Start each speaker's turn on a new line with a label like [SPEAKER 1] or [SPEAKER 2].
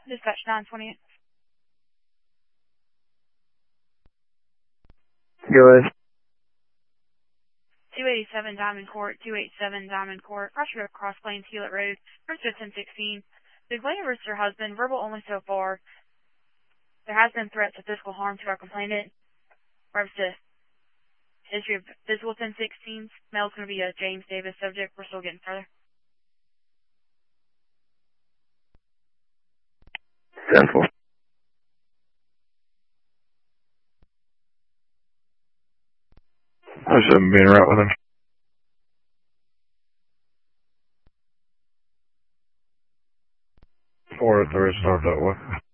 [SPEAKER 1] Dispatch 928.
[SPEAKER 2] Go ahead.
[SPEAKER 1] 287 Diamond Court, 287 Diamond Court, Cross Plains, Hewlett Road, Princeton 1016. The complainant versus her husband, verbal only so far. There has been threats of physical harm to our complainant. Regards to history of physical 1016s, male's going to be a James Davis subject. We're still getting further.
[SPEAKER 2] 10-4. I shouldn't be right with him. Or the original that way.